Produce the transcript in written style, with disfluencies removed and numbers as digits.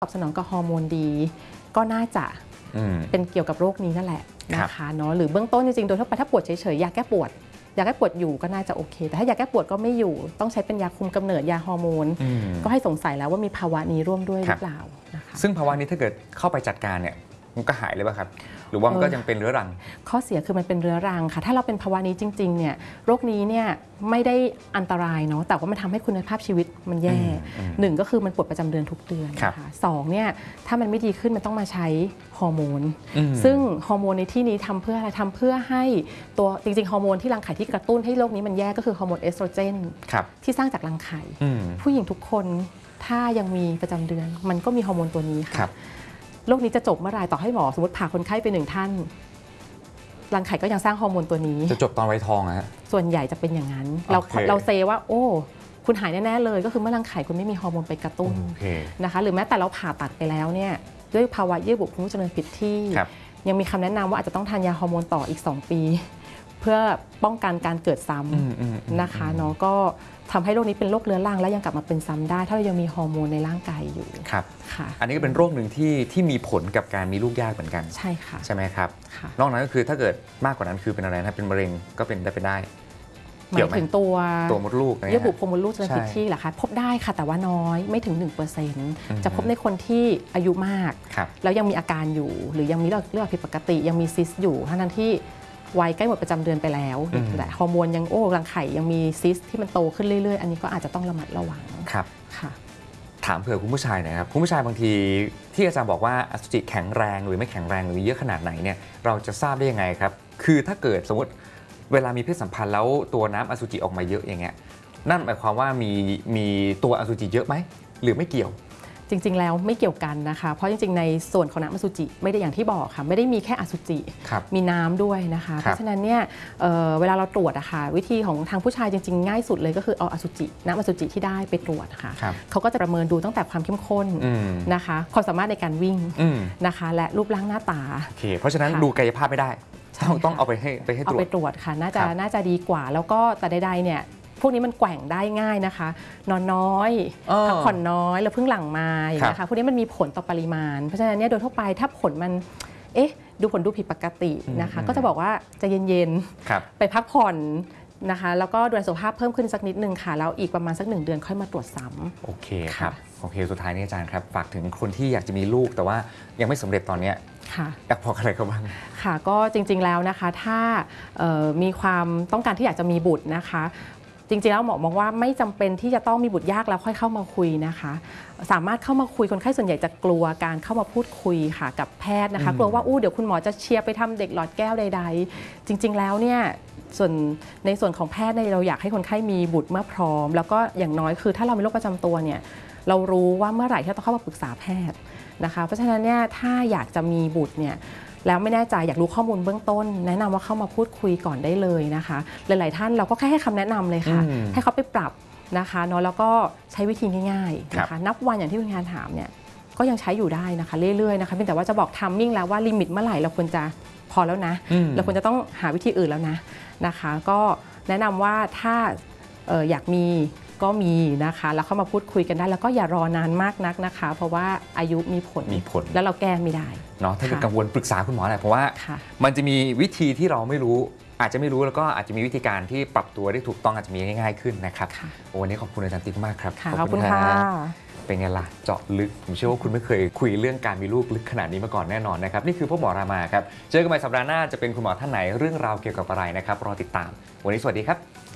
ตอบสนองกับฮอร์โมนดีก็น่าจะเป็นเกี่ยวกับโรคนี้นั่นแหละนะคะเนาะหรือเบื้องต้นจริงๆโดยทั่วไปถ้าปวดเฉยๆยาแก้ปวดอยู่ก็น่าจะโอเคแต่ถ้ายาแก้ปวดก็ไม่อยู่ต้องใช้เป็นยาคุมกำเนิดยาฮอร์โมนก็ให้สงสัยแล้วว่ามีภาวะนี้ร่วมด้วยหรือเปล่านะคะซึ่งภาวะนี้ถ้าเกิดเข้าไปจัดการเนี่ยมันก็หายเลยป่ะครับหรือว่ามันก็ยังเป็นเรื้อรังข้อเสียคือมันเป็นเรื้อรังค่ะถ้าเราเป็นภาวะนี้จริงๆเนี่ยโรคนี้เนี่ยไม่ได้อันตรายเนาะแต่ว่ามันทำให้คุณภาพชีวิตมันแย่หนึ่งก็คือมันปวดประจำเดือนทุกเดือนนะคะสองเนี่ยถ้ามันไม่ดีขึ้นมันต้องมาใช้ฮอร์โมนซึ่งฮอร์โมนในที่นี้ทำเพื่ออะไรทำเพื่อให้ตัวจริงๆฮอร์โมนที่รังไข่ที่กระตุ้นให้โรคนี้มันแย่ก็คือฮอร์โมนเอสโตรเจนที่สร้างจากรังไข่ผู้หญิงทุกคนถ้ายังมีประจำเดือนมันก็มีฮอร์โมนตัวนี้ค่ะโรคนี้จะจบเมื่อไรต่อให้หมอสมมติผ่าคนไข้ไป1 ท่านรังไข่ก็ยังสร้างฮอร์โมนตัวนี้จะจบตอนวัยทองฮะส่วนใหญ่จะเป็นอย่างนั้นเราเซว่าโอ้คุณหายแน่ๆเลยก็คือเมื่อรังไข่คุณไม่มีฮอร์โมนไปกระตุ้นนะคะหรือแม้แต่เราผ่าตัดไปแล้วเนี่ยด้วยภาวะเยื่อบุโพรงจำเริญผิดที่ยังมีคำแนะนำว่าอาจจะต้องทานยาฮอร์โมนต่ออีก2 ปีเพื่อป้องกันการเกิดซ้ำนะคะเนาะก็ทำให้โรคนี้เป็นโรคเรื้อรังและยังกลับมาเป็นซ้ำได้ถ้าเรายังมีฮอร์โมนในร่างกายอยู่ครับค่ะอันนี้ก็เป็นโรคหนึ่งที่มีผลกับการมีลูกยากเหมือนกันใช่ค่ะใช่ไหมครับนอกนั้นก็คือถ้าเกิดมากกว่านั้นคือเป็นอะไรนะเป็นมะเร็งก็เป็นได้หมายถึงตัวมดลูกเยื่อบุโพรงมดลูกจะผิดที่เหรอคะพบได้ค่ะแต่ว่าน้อยไม่ถึง 1% จะพบในคนที่อายุมากแล้วยังมีอาการอยู่หรือยังมีเลือดผิดปกติยังมีซิสอยู่ทั้งที่วัยใกล้หมดประจำเดือนไปแล้วแต่ฮอร์โมนยังรังไข่ยังมีซิสที่มันโตขึ้นเรื่อยๆอันนี้ก็อาจจะต้องระมัดระวังครับค่ะถามเผื่อคุณผู้ชายนะครับคุณผู้ชายบางทีที่อาจารย์บอกว่าอสุจิแข็งแรงหรือไม่แข็งแรงหรือเยอะขนาดไหนเนี่ยเราจะทราบได้ยังไงครับคือถ้าเกิดสมมติเวลามีเพศสัมพันธ์แล้วตัวน้ำอสุจิออกมาเยอะอย่างเงี้ยนั่นหมายความว่ามีตัวอสุจิเยอะไหมหรือไม่เกี่ยวจริงๆแล้วไม่เกี่ยวกันนะคะเพราะจริงๆในส่วนของน้ำอสุจิไม่ได้อย่างที่บอกค่ะไม่ได้มีแค่อสุจิมีน้ำด้วยนะคะเพราะฉะนั้นเนี่ยเวลาเราตรวจอะค่ะวิธีของทางผู้ชายจริงๆง่ายสุดเลยก็คือเอาอสุจิน้ำอสุจิที่ได้ไปตรวจค่ะเขาก็จะประเมินดูตั้งแต่ความเข้มข้นนะคะความสามารถในการวิ่งนะคะและรูปร่างหน้าตาโอเคเพราะฉะนั้นดูกายภาพไม่ได้ต้องเอาไปให้ตรวจเอาไปตรวจค่ะน่าจะดีกว่าแล้วก็แต่ใดๆเนี่ยพวกนี้มันแกว่งได้ง่ายนะคะนอนน้อยพักผ่อนน้อยแล้วเพิ่งหลังมาอย่างนี้ค่ะพวกนี้มันมีผลต่อปริมาณเพราะฉะนั้นเนี่ยโดยทั่วไปถ้าผลมันดูผลดูผิดปกตินะคะก็จะบอกว่าจะเย็นๆไปพักผ่อนนะคะแล้วก็ดูแลสุขภาพเพิ่มขึ้นสักนิดนึงค่ะแล้วอีกประมาณสัก1 เดือนค่อยมาตรวจซ้ำโอเคครับโอเคสุดท้ายนี้อาจารย์ครับฝากถึงคนที่อยากจะมีลูกแต่ว่ายังไม่สำเร็จตอนนี้อยากบอกอะไรเขาบ้างค่ะก็จริงๆแล้วนะคะถ้ามีความต้องการที่อยากจะมีบุตรนะคะจริงๆแล้วหมอมองว่าไม่จำเป็นที่จะต้องมีบุตรยากแล้วค่อยเข้ามาคุยนะคะสามารถเข้ามาคุยคนไข้ส่วนใหญ่จะกลัวการเข้ามาพูดคุยค่ะกับแพทย์นะคะกลัวว่าเดี๋ยวคุณหมอจะเชียร์ไปทำเด็กหลอดแก้วใดๆจริงๆแล้วเนี่ยในส่วนของแพทย์เราอยากให้คนไข้มีบุตรเมื่อพร้อมแล้วก็อย่างน้อยคือถ้าเรามีโรคประจำตัวเนี่ยเรารู้ว่าเมื่อไหร่ที่เราต้องเข้ามาปรึกษาแพทย์นะคะเพราะฉะนั้นเนี่ยถ้าอยากจะมีบุตรเนี่ยแล้วไม่แน่ใจอยากรู้ข้อมูลเบื้องต้นแนะนำว่าเข้ามาพูดคุยก่อนได้เลยนะคะหลายๆท่านเราก็แค่ให้คำแนะนำเลยค่ะให้เขาไปปรับนะคะเนาะแล้วก็ใช้วิธีง่ายๆนะคะนับวันอย่างที่คุณงานถามเนี่ยก็ยังใช้อยู่ได้นะคะเรื่อยๆนะคะเพียงแต่ว่าจะบอกทัมมิ่งแล้วว่าลิมิตเมื่อไหร่เราควรจะพอแล้วนะเราควรจะต้องหาวิธีอื่นแล้วนะคะก็แนะนำว่าถ้าอยากมีก็มีนะคะแล้วเข้ามาพูดคุยกันได้แล้วก็อย่ารอนานมากนักนะคะเพราะว่าอายุมีผลแล้วเราแก้ไม่ได้เนาะถ้าเกิดกังวลปรึกษาคุณหมอแหละเพราะว่ามันจะมีวิธีที่เราไม่รู้อาจจะไม่รู้แล้วก็อาจจะมีวิธีการที่ปรับตัวได้ถูกต้องอาจจะมีง่ายๆขึ้นนะครับวันนี้ขอบคุณอาจารย์ติ๊กมากครับขอบคุณค่ะเป็นไงล่ะเจาะลึกผมเชื่อว่าคุณไม่เคยคุยเรื่องการมีลูกลึกขนาดนี้มาก่อนแน่นอนนะครับนี่คือพ่อหมอรามาครับเจอกันใหม่สัปดาห์หน้าจะเป็นคุณหมอท่านไหนเรื่องราวเกี่ยวกับอะไรนะครับรอติดตามวันนี้สวัสดีครับ